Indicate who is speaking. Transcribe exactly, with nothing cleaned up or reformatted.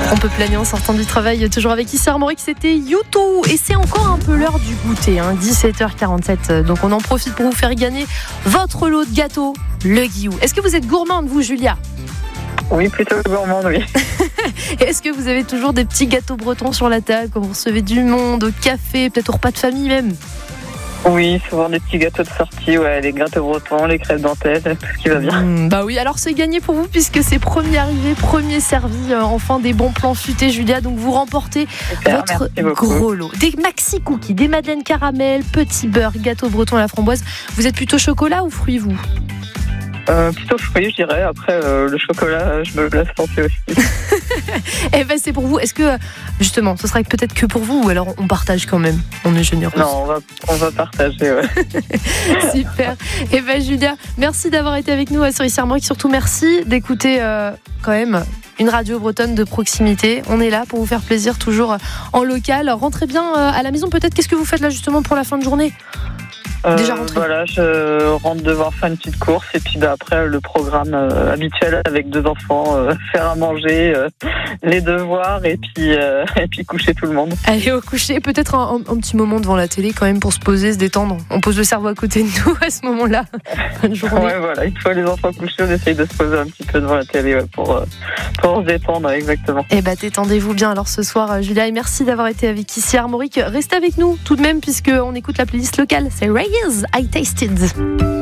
Speaker 1: On peut planer en sortant du travail, toujours avec Issa Armorique, c'était YouTube. Et c'est encore un peu l'heure du goûter, hein, dix-sept heures quarante-sept. Donc on en profite pour vous faire gagner votre lot de gâteaux, le Guillou. Est-ce que vous êtes gourmande, vous, Julia ?
Speaker 2: Oui, plutôt gourmande, oui.
Speaker 1: Est-ce que vous avez toujours des petits gâteaux bretons sur la table quand vous recevez du monde, au café, peut-être au repas de famille même ?
Speaker 2: Oui, souvent des petits gâteaux de sortie, ouais, les gâteaux bretons, les crêpes dentelles, tout ce qui va bien.
Speaker 1: Mmh, bah oui, alors c'est gagné pour vous puisque c'est premier arrivé, premier servi, euh, enfin des bons plans futés, Julia. Donc vous remportez
Speaker 2: Super,
Speaker 1: votre gros lot. Des maxi cookies, des madeleines caramel, petits beurre, gâteau breton à la framboise. Vous êtes plutôt chocolat ou fruits, vous ?
Speaker 2: Euh, plutôt fruits, je dirais. Après, euh, le chocolat, je me laisse tenter aussi.
Speaker 1: Eh ben, c'est pour vous. Est-ce que, justement, ce sera peut-être que pour vous ou alors on partage quand même ? On est généreux.
Speaker 2: Non, on va, on va partager, ouais.
Speaker 1: Super. Eh ben, Julia, merci d'avoir été avec nous sur Issa Armorique. Surtout, merci d'écouter euh, quand même une radio bretonne de proximité. On est là pour vous faire plaisir, toujours en local. Rentrez bien euh, à la maison, peut-être. Qu'est-ce que vous faites là, justement, pour la fin de journée ?
Speaker 2: Euh,
Speaker 1: Déjà rentré.
Speaker 2: Voilà, je rentre devoir faire une petite course et puis bah, après le programme euh, habituel avec deux enfants, euh, faire à manger, euh, les devoirs et puis euh, et puis coucher tout le monde.
Speaker 1: Aller au coucher, peut-être un, un, un petit moment devant la télé quand même pour se poser, se détendre. On pose le cerveau à côté de nous à ce moment-là. Bonne journée.
Speaker 2: Ouais, voilà, une fois les enfants couchés, on essaye de se poser un petit peu devant la télé ouais, pour euh, pour se détendre, exactement.
Speaker 1: Eh bah détendez-vous bien alors ce soir, Julia, et merci d'avoir été avec Issa Armorique. Restez avec nous tout de même puisque on écoute la playlist locale. C'est Reyes, I Tasted.